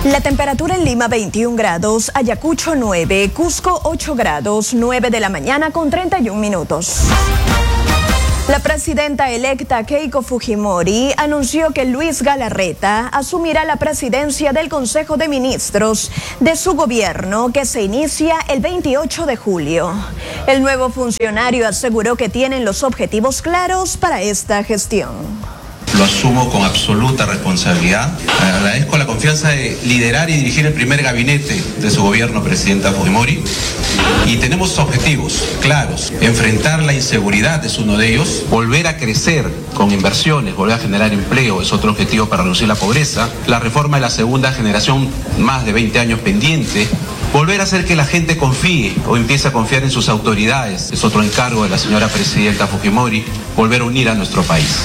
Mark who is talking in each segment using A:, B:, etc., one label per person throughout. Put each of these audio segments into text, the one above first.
A: La temperatura en Lima 21 grados, Ayacucho 9, Cusco 8 grados, 9 de la mañana con 31 minutos. La presidenta electa Keiko Fujimori anunció que Luis Galarreta asumirá la presidencia del Consejo de Ministros de su gobierno, que se inicia el 28 de julio. El nuevo funcionario aseguró que tienen los objetivos claros para esta gestión.
B: Lo asumo con absoluta responsabilidad. Agradezco la confianza de liderar y dirigir el primer gabinete de su gobierno, presidenta Fujimori. Y tenemos objetivos claros. Enfrentar la inseguridad es uno de ellos. Volver a crecer con inversiones, volver a generar empleo es otro objetivo para reducir la pobreza. La reforma de la segunda generación, más de 20 años pendiente. Volver a hacer que la gente confíe o empiece a confiar en sus autoridades es otro encargo de la señora presidenta Fujimori. Volver a unir a nuestro país.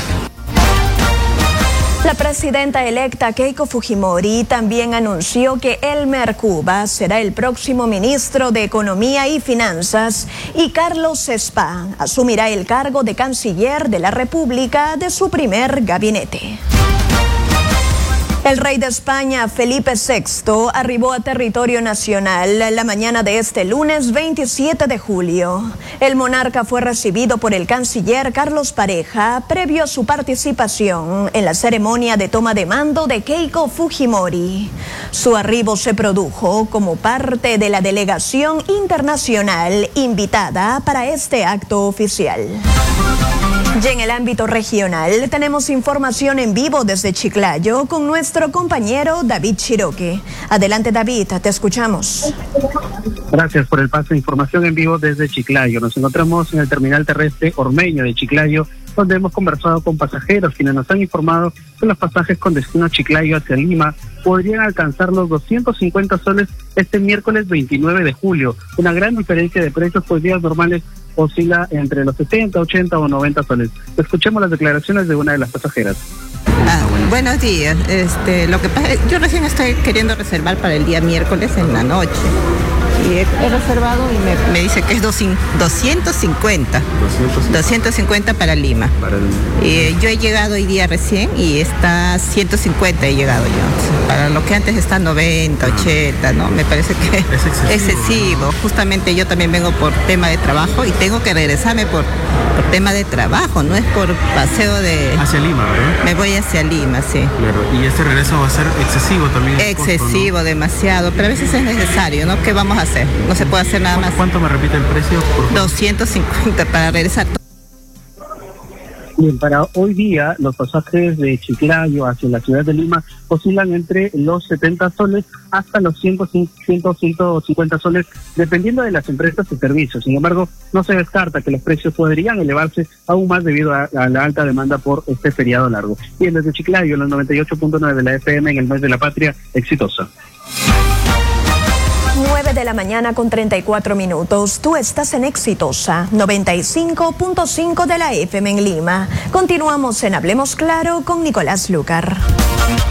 A: La presidenta electa Keiko Fujimori también anunció que Elmer Cuba será el próximo ministro de Economía y Finanzas y Carlos Spa asumirá el cargo de canciller de la República de su primer gabinete. El rey de España, Felipe VI, arribó a territorio nacional la mañana de este lunes 27 de julio. El monarca fue recibido por el canciller Carlos Pareja previo a su participación en la ceremonia de toma de mando de Keiko Fujimori. Su arribo se produjo como parte de la delegación internacional invitada para este acto oficial. Y en el ámbito regional tenemos información en vivo desde Chiclayo con nuestro compañero David Chiroque. Adelante, David, te escuchamos.
C: Gracias por el paso de información en vivo desde Chiclayo. Nos encontramos en el terminal terrestre Ormeño de Chiclayo, donde hemos conversado con pasajeros quienes nos han informado que los pasajes con destino a Chiclayo hacia Lima podrían alcanzar los 250 soles este miércoles 29 de julio. Una gran diferencia de precios, pues días normales oscila entre los 60, 80 o 90 soles. Escuchemos las declaraciones de una de las pasajeras.
D: Buenos días. Lo que pasa, yo recién estoy queriendo reservar para el día miércoles en la noche. Y he reservado y me dice que es 250. 250 para Lima. Yo he llegado hoy día recién y está 150 he llegado yo. Para lo que antes está 90, 80, ¿no? Me parece que es excesivo. ¿No? Justamente yo también vengo por tema de trabajo y tengo que regresarme por tema de trabajo, no es por paseo de...
E: Hacia Lima, ¿verdad?
D: Me voy hacia Lima, sí.
E: Claro, y este regreso va a ser excesivo también.
D: Excesivo,
E: costo, ¿no?
D: Demasiado, pero a veces es necesario, ¿no? ¿Qué vamos a hacer? No se puede hacer nada más.
E: ¿Cuánto me repite el precio? Por favor?
D: 250 para regresar.
C: Bien, para hoy día los pasajes de Chiclayo hacia la ciudad de Lima oscilan entre los 70 soles hasta los 150 soles, dependiendo de las empresas y servicios. Sin embargo, no se descarta que los precios podrían elevarse aún más debido a la alta demanda por este feriado largo. Bien, desde Chiclayo, en los 98.9 de la FM en el mes de la patria, exitosa.
A: 9 de la mañana con 34 minutos. Tú estás en Exitosa, 95.5 de la FM en Lima. Continuamos en Hablemos Claro con Nicolás Lucar.